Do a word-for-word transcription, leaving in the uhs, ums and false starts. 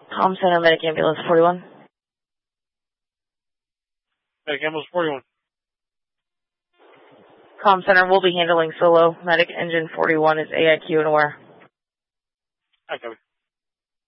Com Center, Medic Ambulance forty-one. Medic Ambulance forty-one. Com Center will be handling solo. Medic Engine forty-one is A I Q and aware. I copy.